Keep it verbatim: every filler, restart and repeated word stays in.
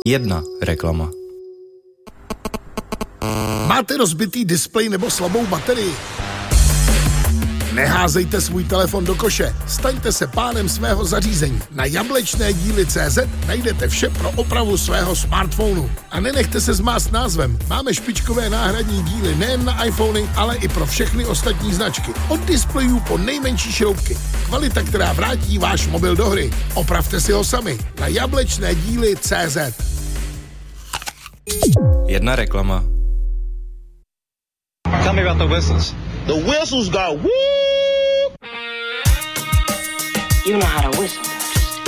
Jedna reklama. Máte rozbitý displej nebo slabou baterii? Neházejte svůj telefon do koše, staňte se pánem svého zařízení. Na jablečné díly tečka cé zet najdete vše pro opravu svého smartphonu. A nenechte se zmást názvem, máme špičkové náhradní díly nejen na iPhony, ale i pro všechny ostatní značky. Od displejů po nejmenší šroubky. Kvalita, která vrátí váš mobil do hry. Opravte si ho sami na jablečné díly tečka cé zet. Jedna reklama. Tell me about the whistles. The whistles go woo! You know how to whistle.